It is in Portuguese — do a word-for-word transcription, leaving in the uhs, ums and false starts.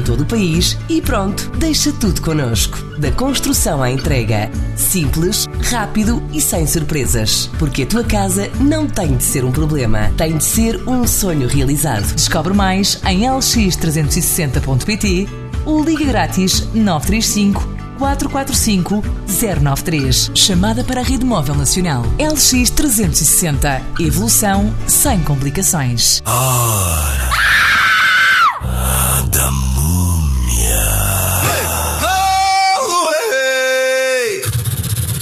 todo o país e pronto, deixa tudo connosco. Da construção à entrega. Simples, rápido e sem surpresas. Porque a tua casa não tem de ser um problema, tem de ser um sonho realizado. Descobre mais em l x trezentos e sessenta ponto p t ou liga grátis nove três cinco, quatro quatro cinco, zero nove três. Chamada para a Rede Móvel Nacional. L X trezentos e sessenta. Evolução sem complicações. Ora.